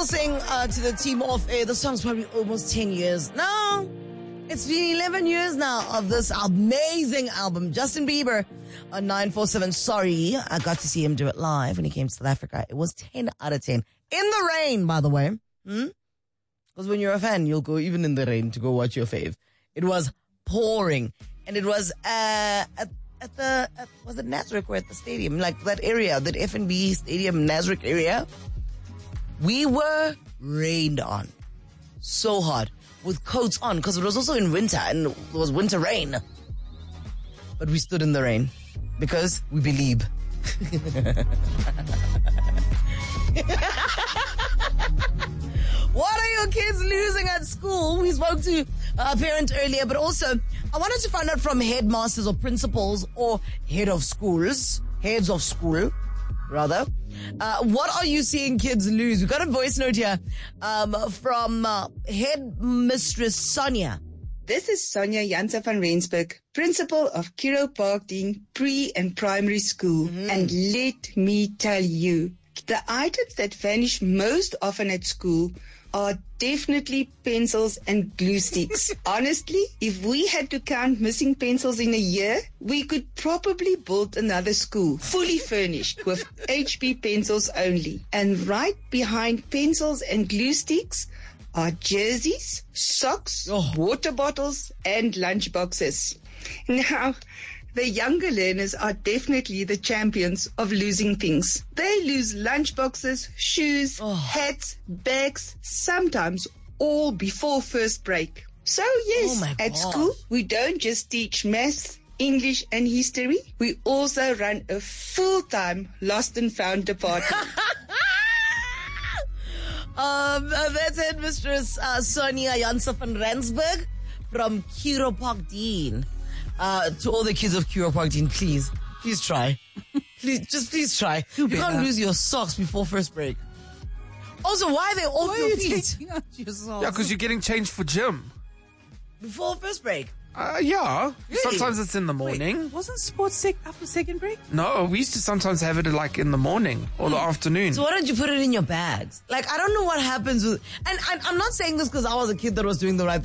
still saying to the team off air, the song's probably almost 10 years. No, it's been 11 years now of this amazing album. Justin Bieber on 947. Sorry, I got to see him do it live when he came to South Africa. It was 10 out of 10. In the rain, by the way. Because when you're a fan, you'll go even in the rain to go watch your fave. It was pouring. And it was was it Nasrec or at the stadium? Like that area, that F&B stadium, Nasrec area. We were rained on. So hard. With coats on, because it was also in winter and it was winter rain. But we stood in the rain. Because we believe. What are your kids losing at school? We spoke to a parent earlier, but also I wanted to find out from headmasters or principals or heads of school, rather. What are you seeing kids lose? We've got a voice note here from headmistress Sonia. This is Sonia Janse van Rensburg, principal of Kiro Parkdene Pre and Primary School. And let me tell you, the items that vanish most often at school are definitely pencils and glue sticks. Honestly, if we had to count missing pencils in a year, we could probably build another school, fully furnished with HB pencils only. And right behind pencils and glue sticks are jerseys, socks, water bottles, and lunch boxes. Now, the younger learners are definitely the champions of losing things. They lose lunchboxes, shoes, hats, bags, sometimes all before first break. So yes, at school, we don't just teach maths, English and history. We also run a full-time lost and found department. That's Headmistress Sonia Janse van Rensburg from Kiro Parkdene. To all the kids of Kiro Parkdene, please try. Please try. You can't lose your socks before first break. Also, why are they off your feet? Yeah, because you're getting changed for gym. Before first break? Yeah. Really? Sometimes it's in the morning. Wasn't sports after second break? No, we used to sometimes have it like in the morning or the afternoon. So why don't you put it in your bags? Like, I don't know what happens with... And I'm not saying this because I was a kid that was doing the right thing.